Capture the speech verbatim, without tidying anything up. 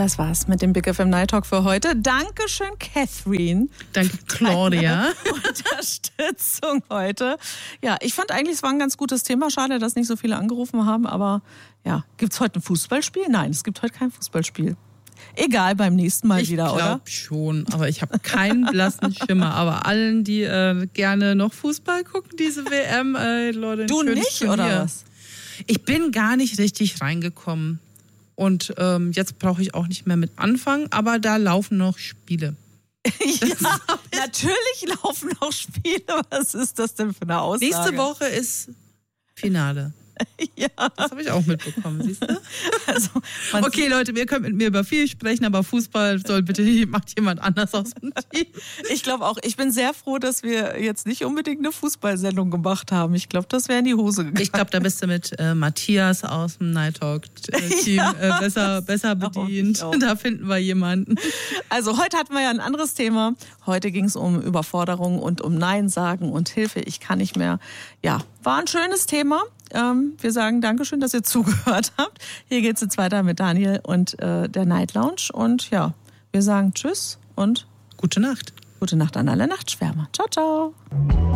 Das war's mit dem Big F M Night Talk für heute. Dankeschön, Catherine. Danke, Claudia. Unterstützung heute. Ja, ich fand eigentlich, es war ein ganz gutes Thema. Schade, dass nicht so viele angerufen haben. Aber ja, gibt's heute ein Fußballspiel? Nein, es gibt heute kein Fußballspiel. Egal, beim nächsten Mal ich wieder, oder? Ich glaube schon, aber ich habe keinen blassen Schimmer. Aber allen, die äh, gerne noch Fußball gucken, diese W M, äh, Leute, du nicht, Turnier. Oder was? Ich bin gar nicht richtig reingekommen. Und ähm, jetzt brauche ich auch nicht mehr mit anfangen, aber da laufen noch Spiele. Ja, natürlich laufen noch Spiele. Was ist das denn für eine Aussage? Nächste Woche ist Finale. Ja. Das habe ich auch mitbekommen, siehst du? Also, okay, Leute, ihr könnt mit mir über viel sprechen, aber Fußball soll bitte macht jemand anders aus dem Team. Ich glaube auch, ich bin sehr froh, dass wir jetzt nicht unbedingt eine Fußballsendung gemacht haben. Ich glaube, das wäre in die Hose gegangen. Ich glaube, da bist du mit äh, Matthias aus dem Night Talk Team ja, äh, besser, besser bedient. Da finden wir jemanden. Also heute hatten wir ja ein anderes Thema. Heute ging es um Überforderung und um Nein sagen und Hilfe. Ich kann nicht mehr. Ja, war ein schönes Thema. Ähm, wir sagen Dankeschön, dass ihr zugehört habt. Hier geht's jetzt weiter mit Daniel und äh, der Night Lounge. Und ja, wir sagen Tschüss und gute Nacht. Gute Nacht an alle Nachtschwärmer. Ciao, ciao.